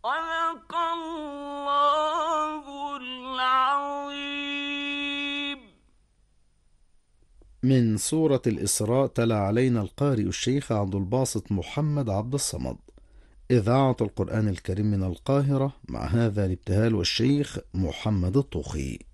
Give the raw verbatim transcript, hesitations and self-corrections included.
صدق الله العظيم. من سورة الإسراء تلا علينا القارئ الشيخ عبد الباسط محمد عبد الصمد. إذاعة القرآن الكريم من القاهرة، مع هذا الابتهال والشيخ محمد الطوخي.